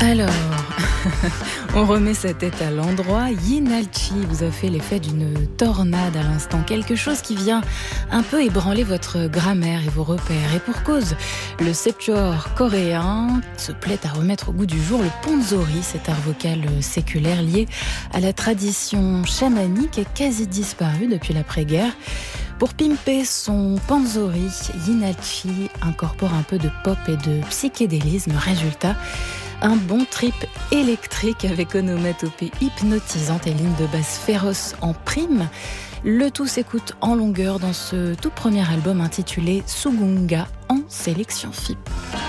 Alors, on remet sa tête à l'endroit. Yinalchi vous a fait l'effet d'une tornade à l'instant. Quelque chose qui vient un peu ébranler votre grammaire et vos repères. Et pour cause, le septuor coréen se plaît à remettre au goût du jour le ponzori, cet art vocal séculaire lié à la tradition chamanique et quasi disparu depuis l'après-guerre. Pour pimper son panzori, Yinalchi incorpore un peu de pop et de psychédélisme. Résultat, un bon trip électrique avec onomatopée hypnotisante et ligne de basse féroce en prime. Le tout s'écoute en longueur dans ce tout premier album intitulé Sugunga en sélection FIP.